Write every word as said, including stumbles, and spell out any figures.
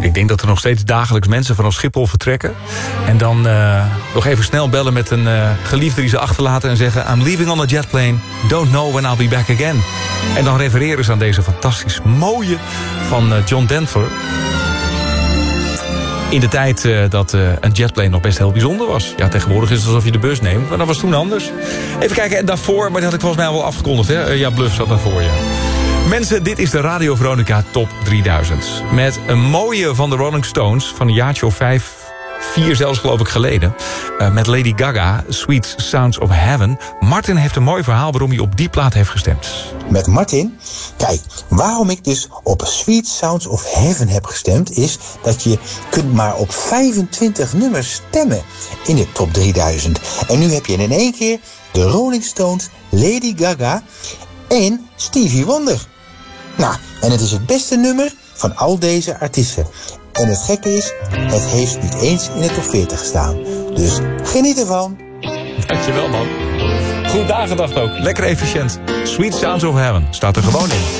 Ik denk dat er nog steeds dagelijks mensen vanaf Schiphol vertrekken. En dan uh, nog even snel bellen met een uh, geliefde die ze achterlaten en zeggen... I'm leaving on a jet plane, don't know when I'll be back again. En dan refereren ze aan deze fantastisch mooie van uh, John Denver. In de tijd uh, dat uh, een jetplane nog best heel bijzonder was. Ja, tegenwoordig is het alsof je de bus neemt, maar dat was toen anders. Even kijken, en daarvoor, maar dat had ik volgens mij al wel afgekondigd, hè? Uh, ja, Bluff zat daarvoor, ja. Mensen, dit is de Radio Veronica Top drieduizend. Met een mooie van de Rolling Stones van een jaartje of vijf, vier zelfs geloof ik geleden. Uh, met Lady Gaga, Sweet Sounds of Heaven. Martin heeft een mooi verhaal waarom hij op die plaat heeft gestemd. Met Martin, kijk, waarom ik dus op Sweet Sounds of Heaven heb gestemd... is dat je kunt maar op vijfentwintig nummers stemmen in de Top drieduizend. En nu heb je in één keer de Rolling Stones, Lady Gaga en Stevie Wonder. Nou, en het is het beste nummer van al deze artiesten. En het gekke is, het heeft niet eens in de top veertig gestaan. Dus geniet ervan. Dankjewel, man. Goed nagedacht ook. Lekker efficiënt. Sweet Sounds of Heaven staat er gewoon in.